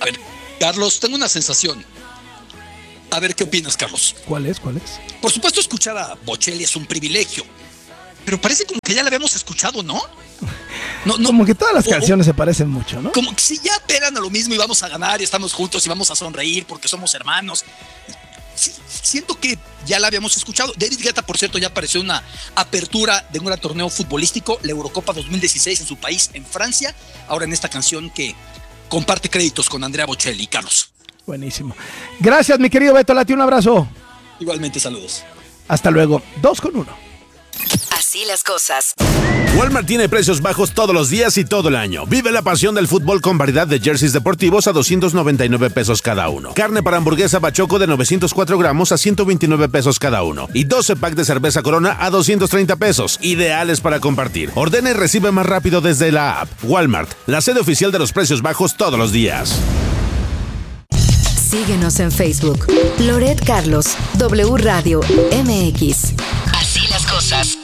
A ver, Carlos, tengo una sensación. A ver, ¿qué opinas, Carlos? ¿Cuál es? Por supuesto, escuchar a Bocelli es un privilegio, pero parece como que ya la habíamos escuchado, ¿no? No, como que todas las canciones se parecen mucho, ¿no? Como que si ya apelan a lo mismo y vamos a ganar y estamos juntos y vamos a sonreír porque somos hermanos. Sí, siento que ya la habíamos escuchado. David Guetta, por cierto, ya apareció una apertura de un gran torneo futbolístico, la Eurocopa 2016 en su país, en Francia. Ahora en esta canción que comparte créditos con Andrea Bocelli. Carlos. Buenísimo. Gracias, mi querido Beto Lati, un abrazo. Igualmente, saludos. Hasta luego. 2-1. Así las cosas. Walmart tiene precios bajos todos los días y todo el año. Vive la pasión del fútbol con variedad de jerseys deportivos a 299 pesos cada uno. Carne para hamburguesa Bachoco de 904 gramos a 129 pesos cada uno. Y 12 pack de cerveza Corona a 230 pesos. Ideales para compartir. Ordena y recibe más rápido desde la app. Walmart, la sede oficial de los precios bajos todos los días. Síguenos en Facebook. Loret Carlos, W Radio MX. Así las cosas.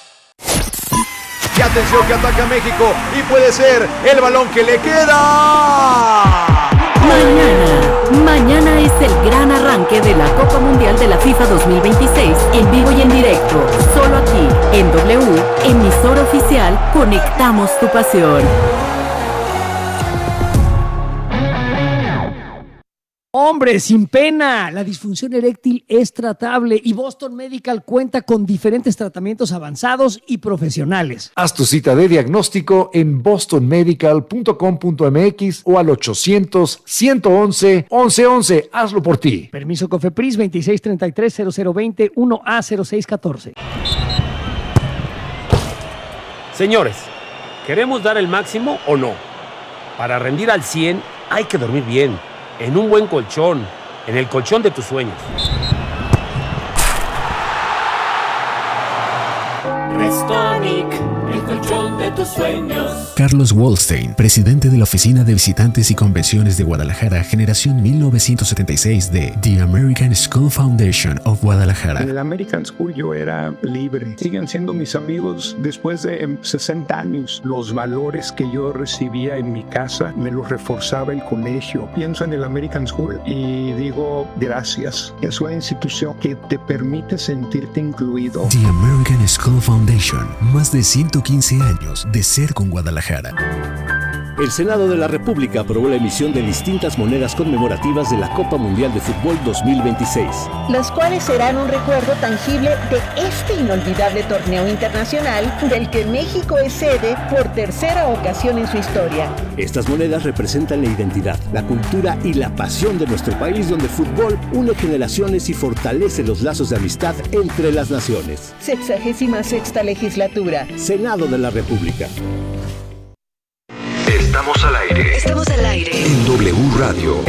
Y atención que ataca México y puede ser el balón que le queda. Mañana es el gran arranque de la Copa Mundial de la FIFA 2026 en vivo y en directo. Solo aquí, en W, emisora oficial, conectamos tu pasión. Hombre, sin pena, la disfunción eréctil es tratable y Boston Medical cuenta con diferentes tratamientos avanzados y profesionales. Haz tu cita de diagnóstico en bostonmedical.com.mx o al 800-111-1111. Hazlo por ti. Permiso COFEPRIS 2633-0020 1A0614. Señores, ¿queremos dar el máximo o no? Para rendir al 100 hay que dormir bien, en un buen colchón, en el colchón de tus sueños. Restonic, el colchón de tus sueños. Carlos Wallstein, presidente de la Oficina de Visitantes y Convenciones de Guadalajara, generación 1976 de The American School Foundation of Guadalajara. En el American School yo era libre. Siguen siendo mis amigos después de 60 años. Los valores que yo recibía en mi casa me los reforzaba el colegio. Pienso en el American School y digo gracias. Es una institución que te permite sentirte incluido. The American School Foundation, más de 115 años de ser con Guadalajara. El Senado de la República aprobó la emisión de distintas monedas conmemorativas de la Copa Mundial de Fútbol 2026. Las cuales serán un recuerdo tangible de este inolvidable torneo internacional del que México es sede por tercera ocasión en su historia. Estas monedas representan la identidad, la cultura y la pasión de nuestro país, donde el fútbol une generaciones y fortalece los lazos de amistad entre las naciones. 66ª legislatura. Senado de la República. Estamos al aire. Estamos al aire. En W Radio.